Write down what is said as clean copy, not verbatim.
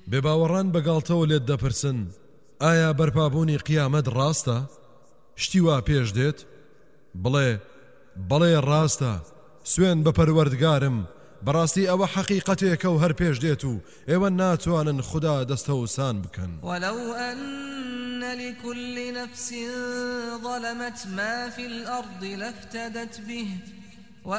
بێباوەڕان بەگاڵتەوە لێت دەپرسن ئایا بەرپابوونی قیامەت ڕاستە؟ شتی وا پێش دێت؟ بڵێ ڕاستە، سوێن بە پەروەردگارم، بەڕاستی ئەوە حەقیقەتێکە و هەر پێش دێت و ئێوە ناتوانن خوددا دەستەوسان بکەن. وەلەو أن لكل نفس ظلمت ما في الأرض لافتدت به